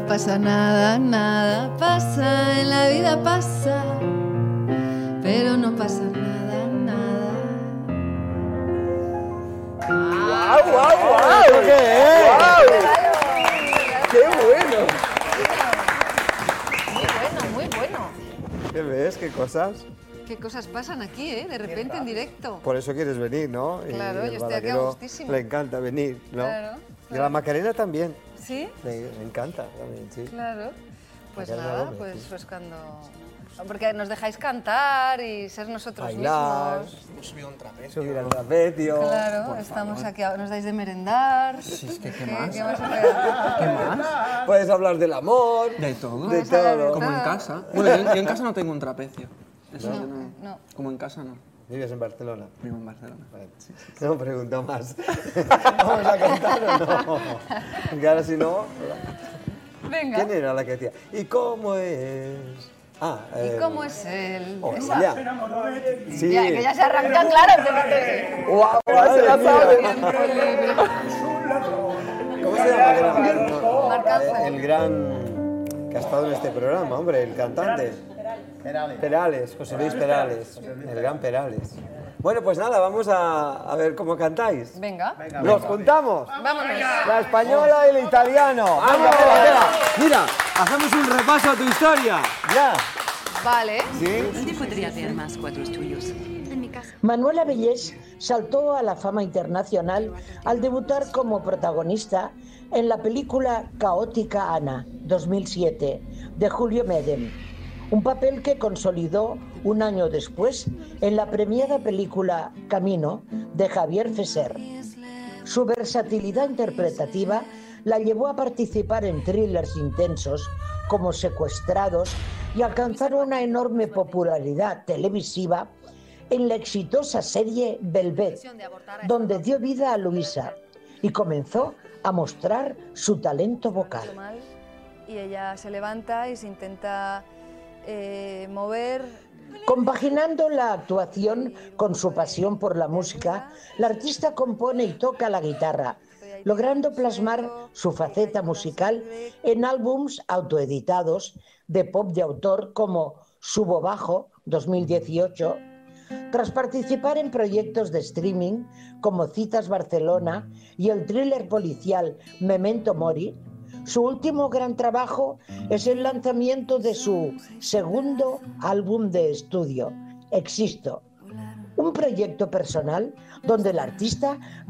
pasa nada, nada pasa, en la vida pasa, pero no pasa nada, nada. ¡Guau, guau, guau! ¿Qué es? ¡Guau! ¡Qué bueno! Muy bueno. ¿Qué ves? ¿Qué cosas? ¿Qué cosas pasan aquí, de repente en directo? Por eso quieres venir, ¿no? Claro, y yo estoy aquí a Balagueró gustísimo. le encanta venir, ¿no? Claro, Y a la Macarena también. ¿Sí? Le encanta también, sí. Claro. Pues Macarena nada, Gómez, sí. pues cuando... Porque nos dejáis cantar y ser nosotros Bailar, mismos. Hemos subido un trapecio. subir al trapecio. Claro, estamos aquí, nos dais de merendar. Sí, es que ¿qué más? ¿Qué más se puede hacer? ¿Qué más? Puedes hablar del amor. De todo. De todo. Como en casa. Bueno, yo en casa no tengo un trapecio. Eso yo no. Como en casa no. ¿Vives en Barcelona? Vivo en Barcelona. Vale. No pregunto más. ¿Vamos a cantar o no? Porque ahora si no... Venga. ¿Quién era la que decía? ¿Y cómo es? Ah, ¿Y cómo es él? oh, Esa. ya. Sí. Ya, que ya se arranca, claro. ¡Guau! Se la sabe. ¿Cómo se llama? Marc Ángel. El gran que ha estado en este programa, hombre, el cantante. Perales, José Luis Perales. El gran Perales. Bueno, pues nada, vamos a ver cómo cantáis. Venga. ¿Nos juntamos? Vámonos. La española y el italiano. ¡Vamos! Mira, hacemos un repaso a tu historia. ¡Ya! Vale. ¿Dónde podría ver más cuadros tuyos? En mi casa. Manuela Bellés saltó a la fama internacional al debutar como protagonista en la película Caótica Ana, 2007, de Julio Medem. Un papel que consolidó un año después en la premiada película Camino, de Javier Fesser. Su versatilidad interpretativa la llevó a participar en thrillers intensos como Secuestrados y alcanzar una enorme popularidad televisiva en la exitosa serie Velvet, donde dio vida a Luisa y comenzó a mostrar su talento vocal. Y ella se levanta y se intenta mover. Compaginando la actuación con su pasión por la música, la artista compone y toca la guitarra, logrando plasmar su faceta musical en álbums autoeditados de pop de autor como Subo Bajo, 2018, tras participar en proyectos de streaming como Citas Barcelona y el thriller policial Memento Mori. Su último gran trabajo es el lanzamiento de su segundo álbum de estudio, Existo, un proyecto personal donde el artista